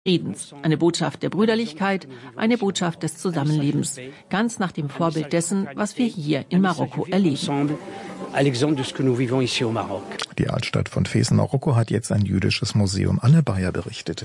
Friedens, eine Botschaft der Brüderlichkeit, eine Botschaft des Zusammenlebens, ganz nach dem Vorbild dessen, was wir hier in Marokko erleben. Die Altstadt von Fez in Marokko hat jetzt ein jüdisches Museum. Anne Bayer berichtete.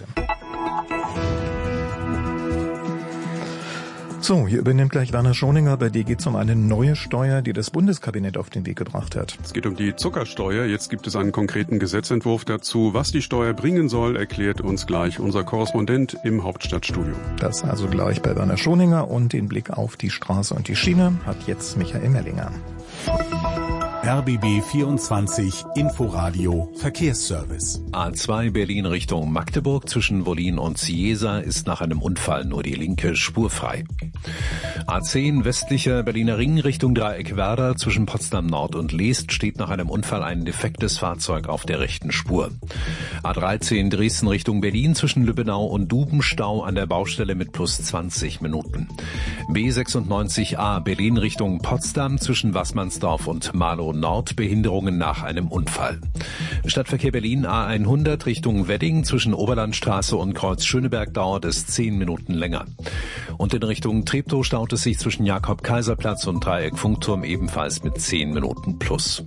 So, hier übernimmt gleich Werner Schoninger. Bei dir geht es um eine neue Steuer, die das Bundeskabinett auf den Weg gebracht hat. Es geht um die Zuckersteuer. Jetzt gibt es einen konkreten Gesetzentwurf dazu. Was die Steuer bringen soll, erklärt uns gleich unser Korrespondent im Hauptstadtstudio. Das also gleich bei Werner Schoninger, und den Blick auf die Straße und die Schiene hat jetzt Michael Mellinger. RBB 24 Inforadio Verkehrsservice. A2 Berlin Richtung Magdeburg zwischen Wollin und Cieza ist nach einem Unfall nur die linke Spur frei. A10 westlicher Berliner Ring Richtung Dreieck Werder zwischen Potsdam Nord und Leest steht nach einem Unfall ein defektes Fahrzeug auf der rechten Spur. A13 Dresden Richtung Berlin zwischen Lübbenau und Dubenstau an der Baustelle mit plus 20 Minuten. B96A Berlin Richtung Potsdam zwischen Waßmannsdorf und Marlow Nord Behinderungen nach einem Unfall. Stadtverkehr Berlin A100 Richtung Wedding zwischen Oberlandstraße und Kreuz Schöneberg dauert es 10 Minuten länger. Und in Richtung Treptow staut es sich zwischen Jakob-Kaiser-Platz und Dreieck Funkturm ebenfalls mit 10 Minuten plus.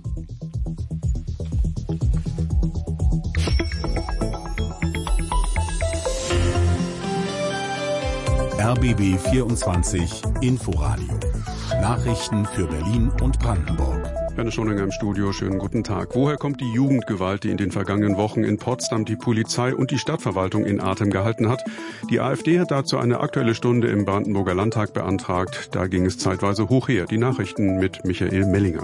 RBB 24 Inforadio. Nachrichten für Berlin und Brandenburg. Werner Schoninger im Studio, schönen guten Tag. Woher kommt die Jugendgewalt, die in den vergangenen Wochen in Potsdam die Polizei und die Stadtverwaltung in Atem gehalten hat? Die AfD hat dazu eine Aktuelle Stunde im Brandenburger Landtag beantragt. Da ging es zeitweise hoch her. Die Nachrichten mit Michael Mellinger.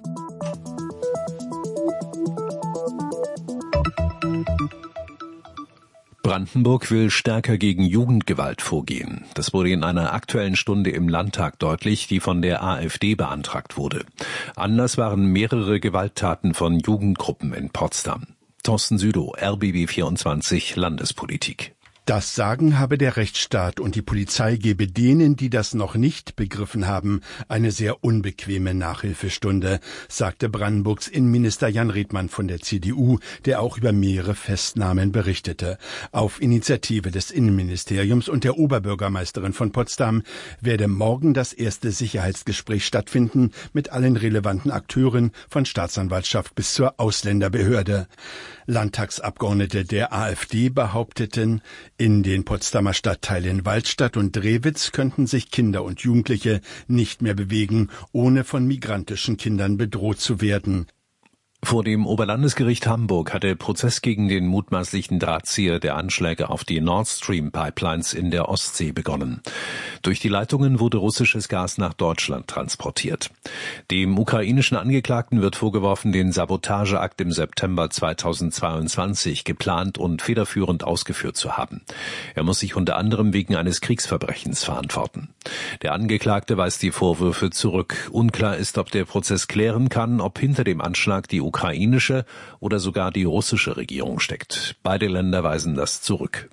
Brandenburg will stärker gegen Jugendgewalt vorgehen. Das wurde in einer Aktuellen Stunde im Landtag deutlich, die von der AfD beantragt wurde. Anlass waren mehrere Gewalttaten von Jugendgruppen in Potsdam. Thorsten Südow, RBB 24 Landespolitik. Das Sagen habe der Rechtsstaat, und die Polizei gebe denen, die das noch nicht begriffen haben, eine sehr unbequeme Nachhilfestunde, sagte Brandenburgs Innenminister Jan Redmann von der CDU, der auch über mehrere Festnahmen berichtete. Auf Initiative des Innenministeriums und der Oberbürgermeisterin von Potsdam werde morgen das erste Sicherheitsgespräch stattfinden mit allen relevanten Akteuren, von Staatsanwaltschaft bis zur Ausländerbehörde. Landtagsabgeordnete der AfD behaupteten, in den Potsdamer Stadtteilen Waldstadt und Drewitz könnten sich Kinder und Jugendliche nicht mehr bewegen, ohne von migrantischen Kindern bedroht zu werden. Vor dem Oberlandesgericht Hamburg hat der Prozess gegen den mutmaßlichen Drahtzieher der Anschläge auf die Nord Stream Pipelines in der Ostsee begonnen. Durch die Leitungen wurde russisches Gas nach Deutschland transportiert. Dem ukrainischen Angeklagten wird vorgeworfen, den Sabotageakt im September 2022 geplant und federführend ausgeführt zu haben. Er muss sich unter anderem wegen eines Kriegsverbrechens verantworten. Der Angeklagte weist die Vorwürfe zurück. Unklar ist, ob der Prozess klären kann, ob hinter dem Anschlag die ukrainische oder sogar die russische Regierung steckt. Beide Länder weisen das zurück.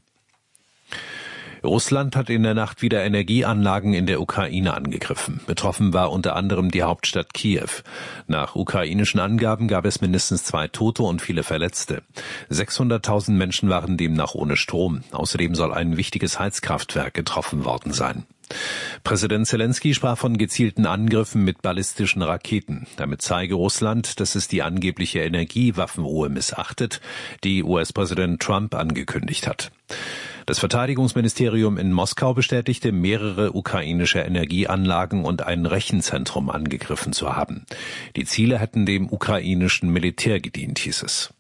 Russland hat in der Nacht wieder Energieanlagen in der Ukraine angegriffen. Betroffen war unter anderem die Hauptstadt Kiew. Nach ukrainischen Angaben gab es mindestens 2 Tote und viele Verletzte. 600.000 Menschen waren demnach ohne Strom. Außerdem soll ein wichtiges Heizkraftwerk getroffen worden sein. Präsident Zelensky sprach von gezielten Angriffen mit ballistischen Raketen. Damit zeige Russland, dass es die angebliche Energiewaffenruhe missachtet, die US-Präsident Trump angekündigt hat. Das Verteidigungsministerium in Moskau bestätigte, mehrere ukrainische Energieanlagen und ein Rechenzentrum angegriffen zu haben. Die Ziele hätten dem ukrainischen Militär gedient, hieß es.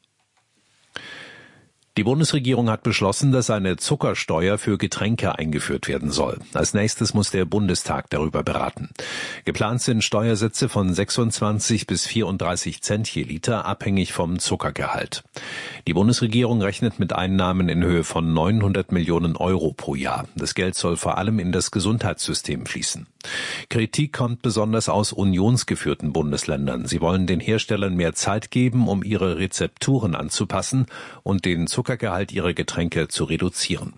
Die Bundesregierung hat beschlossen, dass eine Zuckersteuer für Getränke eingeführt werden soll. Als nächstes muss der Bundestag darüber beraten. Geplant sind Steuersätze von 26 bis 34 Cent je Liter, abhängig vom Zuckergehalt. Die Bundesregierung rechnet mit Einnahmen in Höhe von 900 Millionen Euro pro Jahr. Das Geld soll vor allem in das Gesundheitssystem fließen. Kritik kommt besonders aus unionsgeführten Bundesländern. Sie wollen den Herstellern mehr Zeit geben, um ihre Rezepturen anzupassen und den Zuckergehalt ihrer Getränke zu reduzieren.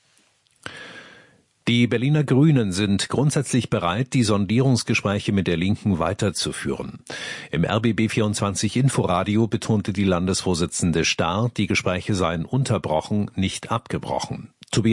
Die Berliner Grünen sind grundsätzlich bereit, die Sondierungsgespräche mit der Linken weiterzuführen. Im RBB 24 Inforadio betonte die Landesvorsitzende Starr, die Gespräche seien unterbrochen, nicht abgebrochen.